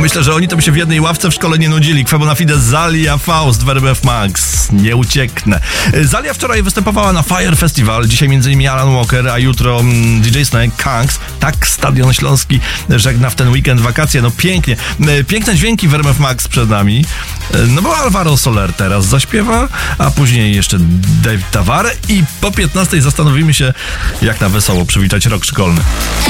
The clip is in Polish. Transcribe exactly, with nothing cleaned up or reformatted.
myślę, że oni to by się w jednej ławce w szkole nie nudzili. Kwe bona fide, Zalia, Faust w R M F Max. Nie ucieknę. Zalia wczoraj występowała na Fire Festival. Dzisiaj między innymi Alan Walker, a jutro D J Snake, Kanks. Tak, Stadion Śląski żegna w ten weekend wakacje. No pięknie. Piękne dźwięki w R M F Max przed nami. No bo Alvaro Soler teraz zaśpiewa, a później jeszcze Dave Tavare i po piętnastej zastanowimy się, jak na wesoło przywitać rok szkolny.